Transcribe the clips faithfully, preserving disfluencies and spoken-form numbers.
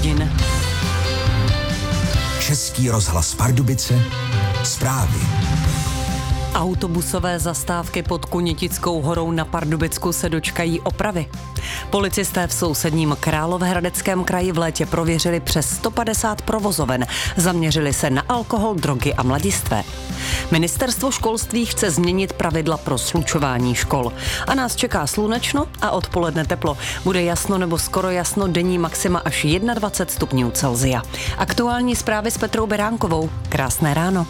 hodin. Český rozhlas Pardubice, zprávy. Autobusové zastávky pod Kunětickou horou na Pardubicku se dočkají opravy. Policisté v sousedním Královéhradeckém kraji v létě prověřili přes sto padesát provozoven. Zaměřili se na alkohol, drogy a mladistvé. Ministerstvo školství chce změnit pravidla pro slučování škol. A nás čeká slunečno a odpoledne teplo. Bude jasno nebo skoro jasno, denní maxima až dvacet jedna stupňů Celsia. Aktuální zprávy s Petrou Beránkovou. Krásné ráno.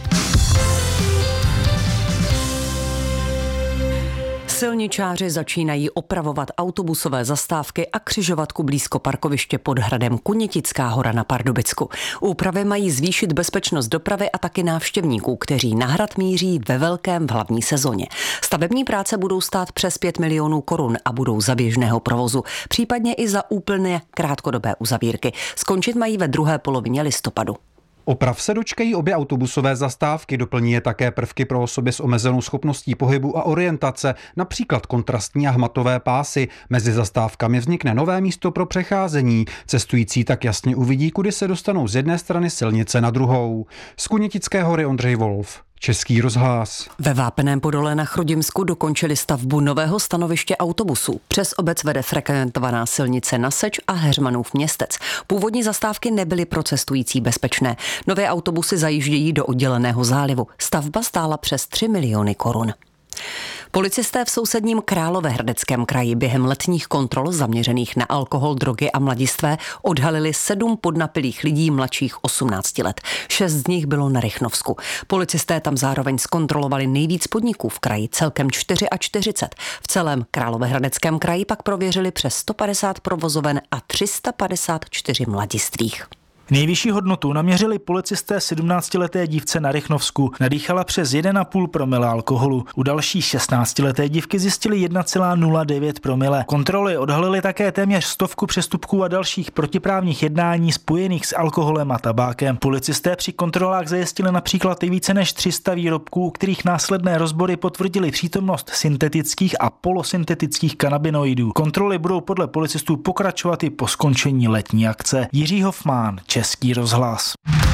Silničáři začínají opravovat autobusové zastávky a křižovatku blízko parkoviště pod hradem Kunětická hora na Pardubicku. Úpravy mají zvýšit bezpečnost dopravy a taky návštěvníků, kteří na hrad míří ve velkém v hlavní sezóně. Stavební práce budou stát přes pět milionů korun a budou za běžného provozu, případně i za úplně krátkodobé uzavírky. Skončit mají ve druhé polovině listopadu. Oprav se dočkají obě autobusové zastávky, doplní je také prvky pro osoby s omezenou schopností pohybu a orientace, například kontrastní a hmatové pásy. Mezi zastávkami vznikne nové místo pro přecházení. Cestující tak jasně uvidí, kudy se dostanou z jedné strany silnice na druhou. Z Kunětické hory Ondřej Wolf. Český rozhlas. Ve Vápenném Podole na Chrudimsku dokončili stavbu nového stanoviště autobusů. Přes obec vede frekventovaná silnice na Seč a Heřmanův Městec. Původní zastávky nebyly pro cestující bezpečné. Nové autobusy zajíždějí do odděleného zálivu. Stavba stála přes tři miliony korun. Policisté v sousedním Královéhradeckém kraji během letních kontrol zaměřených na alkohol, drogy a mladistvé odhalili sedm podnapilých lidí mladších osmnácti let. Šest z nich bylo na Rychnovsku. Policisté tam zároveň zkontrolovali nejvíc podniků v kraji, celkem čtyřicet čtyři. V celém Královéhradeckém kraji pak prověřili přes sto padesát provozoven a tři sta padesát čtyři mladistvých. Nejvyšší hodnotu naměřili policisté sedmnáctileté dívce na Rychnovsku. Nadýchala přes jedna celá pět promile alkoholu. U další šestnáctileté dívky zjistili jedna celá nula devět promile. Kontroly odhalily také téměř stovku přestupků a dalších protiprávních jednání spojených s alkoholem a tabákem. Policisté při kontrolách zajistili například i více než tři sta výrobků, u kterých následné rozbory potvrdily přítomnost syntetických a polosyntetických kanabinoidů. Kontroly budou podle policistů pokračovat i po skončení letní akce. Jiří Hofmann, Český rozhlas.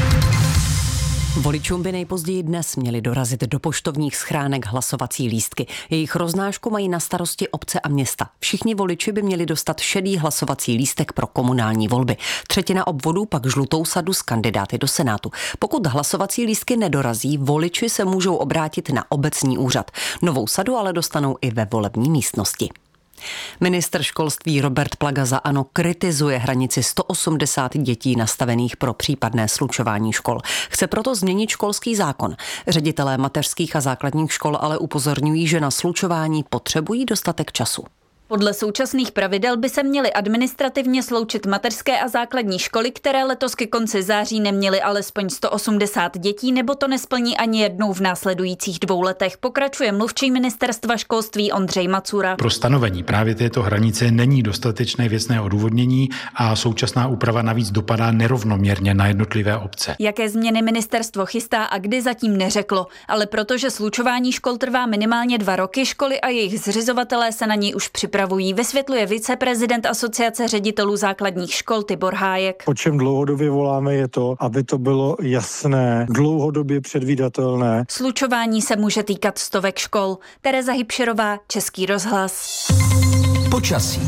Voličům by nejpozději dnes měli dorazit do poštovních schránek hlasovací lístky. Jejich roznášku mají na starosti obce a města. Všichni voliči by měli dostat šedý hlasovací lístek pro komunální volby. Třetina obvodů pak žlutou sadu s kandidáty do Senátu. Pokud hlasovací lístky nedorazí, voliči se můžou obrátit na obecní úřad. Novou sadu ale dostanou i ve volební místnosti. Ministr školství Robert Plaga za ANO kritizuje hranici sto osmdesát dětí nastavených pro případné slučování škol. Chce proto změnit školský zákon. Ředitelé mateřských a základních škol ale upozorňují, že na slučování potřebují dostatek času. Podle současných pravidel by se měly administrativně sloučit mateřské a základní školy, které letos ke konci září neměly alespoň sto osmdesát dětí, nebo to nesplní ani jednou v následujících dvou letech, pokračuje mluvčí ministerstva školství Ondřej Macura. Pro stanovení právě této hranice není dostatečné věcné odůvodnění a současná úprava navíc dopadá nerovnoměrně na jednotlivé obce. Jaké změny ministerstvo chystá a kdy zatím neřeklo, ale protože slučování škol trvá minimálně dva roky, školy a jejich zřizovatelé se na něj už připravují. Vysvětluje viceprezident Asociace ředitelů základních škol Tibor Hájek. O čem dlouhodobě voláme je to, aby to bylo jasné, dlouhodobě předvídatelné. Slučování se může týkat stovek škol. Tereza Hybšerová, Český rozhlas. Počasí.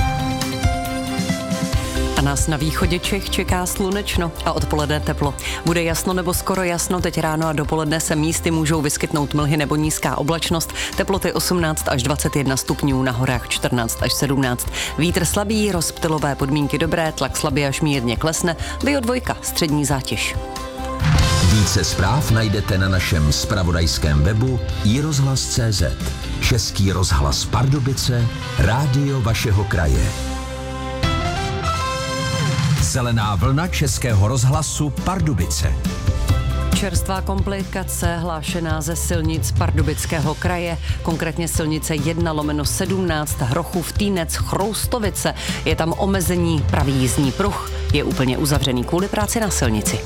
A nás na východě Čech čeká slunečno a odpoledne teplo. Bude jasno nebo skoro jasno, teď ráno a dopoledne se místy můžou vyskytnout mlhy nebo nízká oblačnost. Teploty osmnáct až dvacet jedna stupňů, na horách čtrnáct až sedmnáct. Vítr slabý, rozptylové podmínky dobré, tlak slabý až mírně klesne, Bio dvojka, střední zátěž. Více zpráv najdete na našem zpravodajském webu i rozhlas tečka cé zet. Český rozhlas Pardubice, rádio vašeho kraje. Zelená vlna Českého rozhlasu Pardubice. Čerstvá komplikace hlášená ze silnic Pardubického kraje, konkrétně silnice jedna lomeno sedmnáct Hrochův Týnec Chroustovice. Je tam omezení, pravý jízdní pruh je úplně uzavřený kvůli práci na silnici.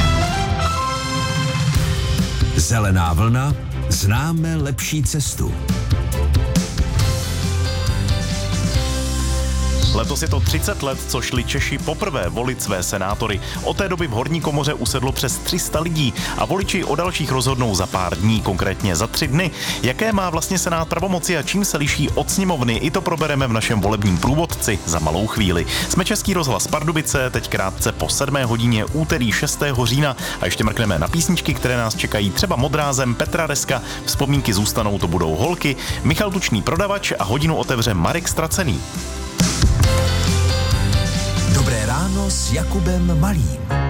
Zelená vlna, známe lepší cestu. Letos je to třicet let, co šli Češi poprvé volit své senátory. Od té doby v horní komoře usedlo přes tři sta lidí a voliči o dalších rozhodnou za pár dní, konkrétně za tři dny. Jaké má vlastně senát pravomoci a čím se liší od sněmovny, i to probereme v našem volebním průvodci za malou chvíli. Jsme Český rozhlas Pardubice, teď krátce po sedmé hodině úterý šestého října a ještě mrkneme na písničky, které nás čekají, třeba Modrá zem Petra Reska, vzpomínky zůstanou, to budou holky, Michal Tučný prodavač a hodinu otevře Marek Stracený. Dobré ráno s Jakubem Malým.